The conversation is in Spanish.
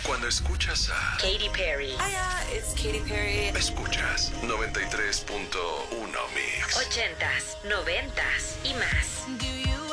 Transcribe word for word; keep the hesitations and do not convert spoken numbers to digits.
Cuando escuchas a Katy Perry. Hiya, it's Katy Perry. Escuchas noventa y tres punto uno Mix. Ochentas, noventas y más. Do